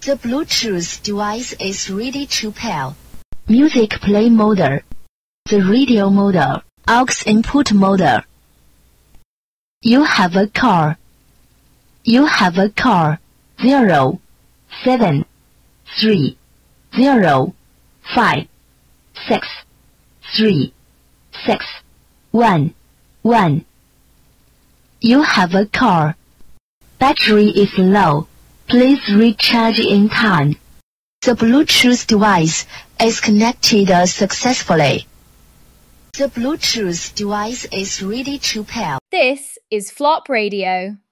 The Bluetooth device is ready to pair. Music play mode. The radio mode. Aux input mode. You have a car. You have a car. 0, 7, 3, 0, 5, 6, 3, 6, 1, 1. You have a car. Battery is low. Please recharge in time. The Bluetooth device is connected successfully. The Bluetooth device is ready to pair. This is Flop Radio.